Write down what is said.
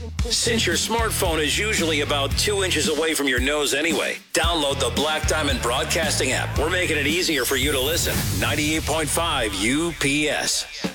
Since your smartphone is usually about 2 inches away from your nose anyway, download the Black Diamond Broadcasting app. We're making it easier for you to listen. 98.5 UPS.